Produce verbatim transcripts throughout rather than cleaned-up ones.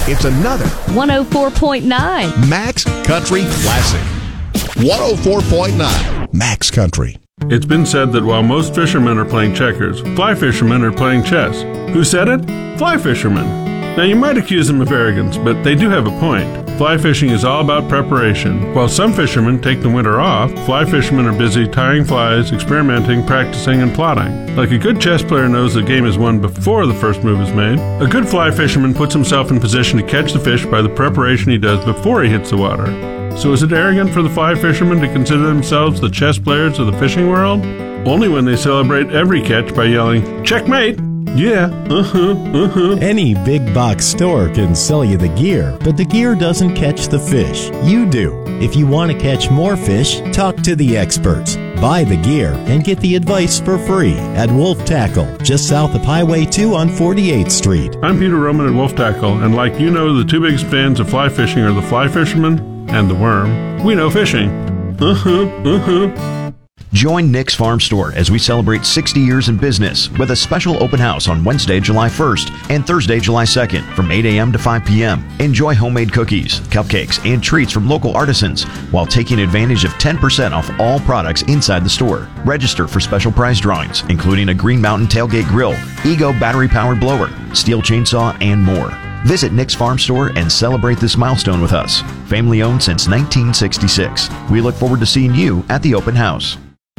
It's another one oh four point nine Max Country Classic. one oh four point nine Max Country. It's been said that while most fishermen are playing checkers, fly fishermen are playing chess. Who said it? Fly fishermen. Now you might accuse them of arrogance, but they do have a point. Fly fishing is all about preparation. While some fishermen take the winter off, fly fishermen are busy tying flies, experimenting, practicing, and plotting. Like a good chess player knows the game is won before the first move is made, a good fly fisherman puts himself in position to catch the fish by the preparation he does before he hits the water. So is it arrogant for the fly fishermen to consider themselves the chess players of the fishing world? Only when they celebrate every catch by yelling, "Checkmate!" Yeah, uh-huh, uh-huh. Any big box store can sell you the gear, but the gear doesn't catch the fish. You do. If you want to catch more fish, talk to the experts. Buy the gear and get the advice for free at Wolf Tackle, just south of Highway two on forty-eighth Street. I'm Peter Roman at Wolf Tackle, and like you know, the two biggest fans of fly fishing are the fly fisherman and the worm. We know fishing. Uh-huh, uh-huh. Join Nick's Farm Store as we celebrate sixty years in business with a special open house on Wednesday, July first and Thursday, July second from eight a.m. to five p.m. Enjoy homemade cookies, cupcakes, and treats from local artisans while taking advantage of ten percent off all products inside the store. Register for special prize drawings, including a Green Mountain tailgate grill, Ego battery-powered blower, steel chainsaw, and more. Visit Nick's Farm Store and celebrate this milestone with us. Family owned since nineteen sixty-six. We look forward to seeing you at the open house.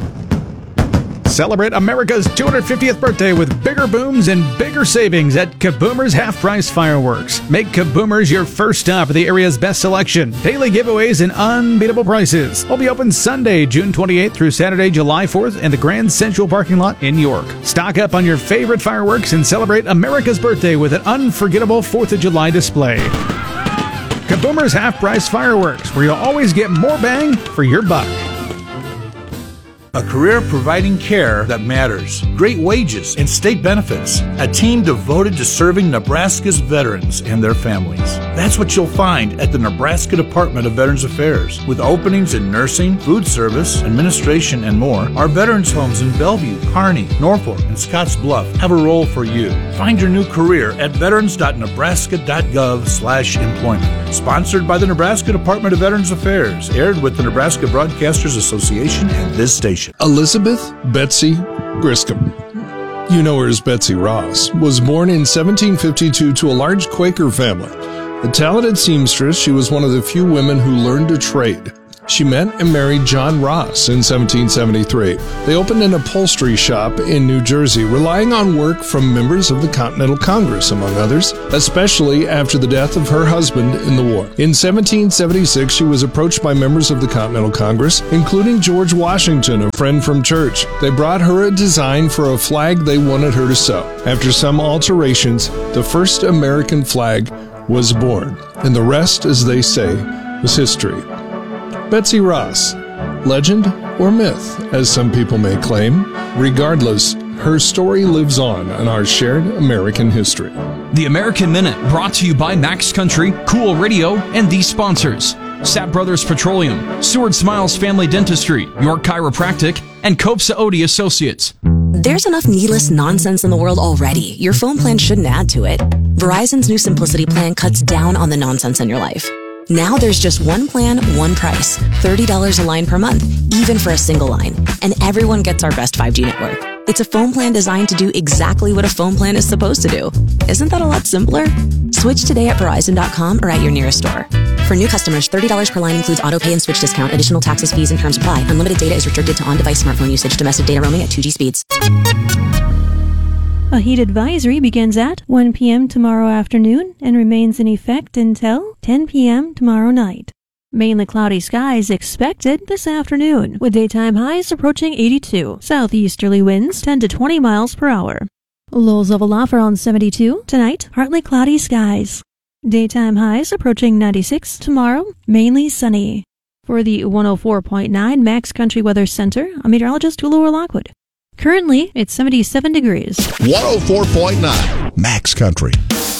Celebrate America's two hundred fiftieth birthday with bigger booms and bigger savings at Kaboomers Half Price Fireworks. Make Kaboomers your first stop for the area's best selection, daily giveaways, and unbeatable prices. We'll be open Sunday, June twenty-eighth through Saturday, July fourth in the Grand Central parking lot in York. Stock up on your favorite fireworks and celebrate America's birthday with an unforgettable fourth of July display. Kaboomers Half Price Fireworks, where you'll always get more bang for your buck. A career providing care that matters, great wages, and state benefits. A team devoted to serving Nebraska's veterans and their families. That's what you'll find at the Nebraska Department of Veterans Affairs. With openings in nursing, food service, administration, and more, our veterans homes in Bellevue, Kearney, Norfolk, and Scotts Bluff have a role for you. Find your new career at veterans dot nebraska dot gov slash employment. Sponsored by the Nebraska Department of Veterans Affairs. Aired with the Nebraska Broadcasters Association and this station. Elizabeth Betsy Griscom, you know her as Betsy Ross, was born in seventeen fifty-two to a large Quaker family. A talented seamstress, she was one of the few women who learned a trade. She met and married John Ross in seventeen seventy-three. They opened an upholstery shop in New Jersey, relying on work from members of the Continental Congress, among others, especially after the death of her husband in the war. In seventeen seventy-six, she was approached by members of the Continental Congress, including George Washington, a friend from church. They brought her a design for a flag they wanted her to sew. After some alterations, the first American flag was born, and the rest, as they say, was history. Betsy Ross, legend or myth, as some people may claim. Regardless, her story lives on in our shared American history. The American Minute, brought to you by Max Country, Cool Radio, and these sponsors: Sapp Brothers Petroleum, Seward Smiles Family Dentistry, York Chiropractic, and Cope Saodi Associates. There's enough needless nonsense in the world already. Your phone plan shouldn't add to it. Verizon's new Simplicity plan cuts down on the nonsense in your life. Now there's just one plan, one price, thirty dollars a line per month, even for a single line. And everyone gets our best five G network. It's a phone plan designed to do exactly what a phone plan is supposed to do. Isn't that a lot simpler? Switch today at Verizon dot com or at your nearest store. For new customers, thirty dollars per line includes auto pay and switch discount. Additional taxes, fees, and terms apply. Unlimited data is restricted to on-device smartphone usage. Domestic data roaming at two G speeds. A heat advisory begins at one p.m. tomorrow afternoon and remains in effect until ten p.m. tomorrow night. Mainly cloudy skies expected this afternoon, with daytime highs approaching eighty-two. Southeasterly winds ten to twenty miles per hour. Lows level off around seventy-two. Tonight, partly cloudy skies. Daytime highs approaching ninety-six. Tomorrow, mainly sunny. For the one oh four point nine Max Country Weather Center, I'm meteorologist Laura Lockwood. Currently, it's seventy-seven degrees. one oh four point nine Max Country.